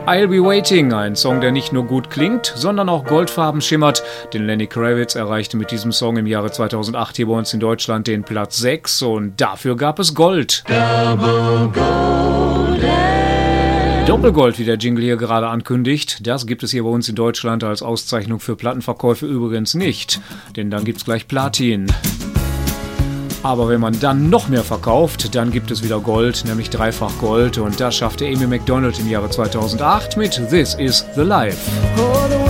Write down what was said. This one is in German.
I'll Be Waiting, ein Song, der nicht nur gut klingt, sondern auch goldfarben schimmert. Denn Lenny Kravitz erreichte mit diesem Song im Jahre 2008 hier bei uns in Deutschland den Platz 6 und dafür gab es Gold. Doppelgold, wie der Jingle hier gerade ankündigt, das gibt es hier bei uns in Deutschland als Auszeichnung für Plattenverkäufe übrigens nicht, denn dann gibt's gleich Platin. Aber wenn man dann noch mehr verkauft, dann gibt es wieder Gold, nämlich dreifach Gold. Und das schaffte Amy Macdonald im Jahre 2008 mit This Is The Life.